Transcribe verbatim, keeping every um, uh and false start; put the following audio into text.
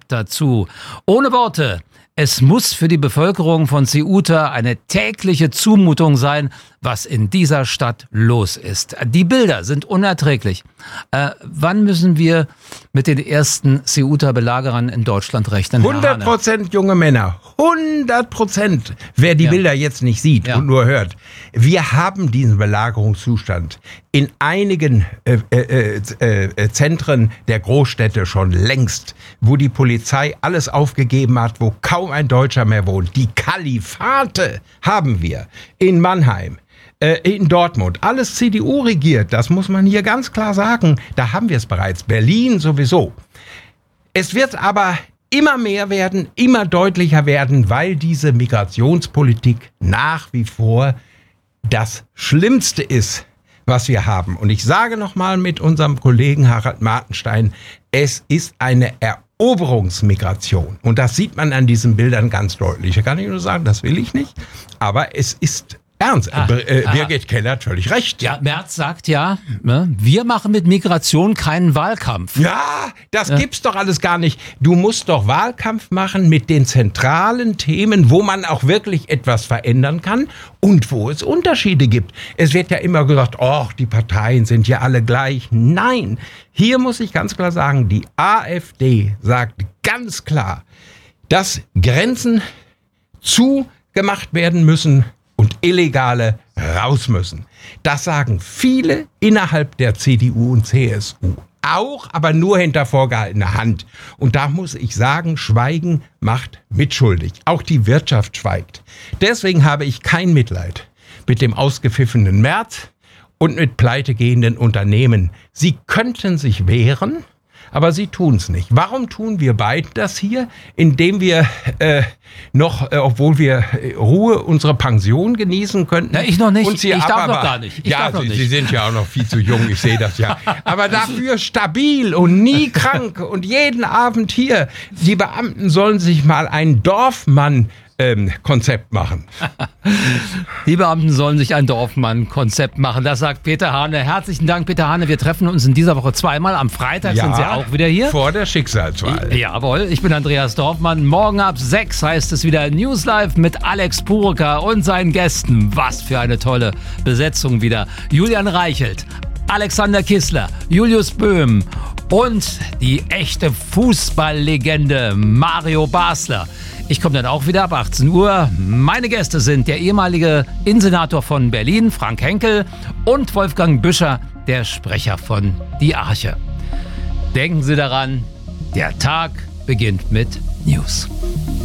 sagt dazu, ohne Worte, es muss für die Bevölkerung von Ceuta eine tägliche Zumutung sein, was in dieser Stadt los ist. Die Bilder sind unerträglich. Äh, wann müssen wir mit den ersten Ceuta-Belagerern in Deutschland rechnen? hundert Prozent junge Männer. hundert Prozent. Wer die ja. Bilder jetzt nicht sieht ja. und nur hört. Wir haben diesen Belagerungszustand in einigen äh, äh, äh, äh, Zentren der Großstädte schon längst, wo die Polizei alles aufgegeben hat, wo kaum ein Deutscher mehr wohnt. Die Kalifate haben wir in Mannheim, äh, in Dortmund. Alles C D U regiert, das muss man hier ganz klar sagen. Da haben wir es bereits. Berlin sowieso. Es wird aber immer mehr werden, immer deutlicher werden, weil diese Migrationspolitik nach wie vor das Schlimmste ist, was wir haben. Und ich sage nochmal mit unserem Kollegen Harald Martenstein, es ist eine Eroberungsmigration. Und das sieht man an diesen Bildern ganz deutlich. Da kann ich nur sagen, das will ich nicht. Aber es ist ernst. Ah, äh, Birgit ah. Keller hat völlig recht. Ja, Merz sagt ja, ne, wir machen mit Migration keinen Wahlkampf. Ja, das ja. gibt's doch alles gar nicht. Du musst doch Wahlkampf machen mit den zentralen Themen, wo man auch wirklich etwas verändern kann und wo es Unterschiede gibt. Es wird ja immer gesagt, oh, die Parteien sind ja alle gleich. Nein, hier muss ich ganz klar sagen, die AfD sagt ganz klar, dass Grenzen zugemacht werden müssen und Illegale raus müssen. Das sagen viele innerhalb der C D U und C S U. Auch, aber nur hinter vorgehaltener Hand. Und da muss ich sagen, Schweigen macht mitschuldig. Auch die Wirtschaft schweigt. Deswegen habe ich kein Mitleid mit dem ausgepfiffenen Merz und mit pleitegehenden Unternehmen. Sie könnten sich wehren, aber sie tun es nicht. Warum tun wir beiden das hier? Indem wir äh, noch, äh, obwohl wir äh, Ruhe, unsere Pension genießen könnten. Na, ich noch nicht. Uns hier ich ab, darf aber, noch gar nicht. Ich ja, darf noch sie, nicht. Sie sind ja auch noch viel zu jung, ich sehe das ja. Aber dafür stabil und nie krank und jeden Abend hier. Die Beamten sollen sich mal einen Dorfmann Ähm, Konzept machen. Die Beamten sollen sich ein Dorfmann-Konzept machen. Das sagt Peter Hane. Herzlichen Dank, Peter Hane. Wir treffen uns in dieser Woche zweimal. Am Freitag ja, sind Sie auch wieder hier. Vor der Schicksalswahl. Jawohl. Ich bin Andreas Dorfmann. Morgen ab sechs heißt es wieder News Live mit Alex Purucker und seinen Gästen. Was für eine tolle Besetzung wieder. Julian Reichelt, Alexander Kissler, Julius Böhm und die echte Fußballlegende Mario Basler. Ich komme dann auch wieder ab achtzehn Uhr. Meine Gäste sind der ehemalige Innensenator von Berlin, Frank Henkel, und Wolfgang Büscher, der Sprecher von Die Arche. Denken Sie daran, der Tag beginnt mit News.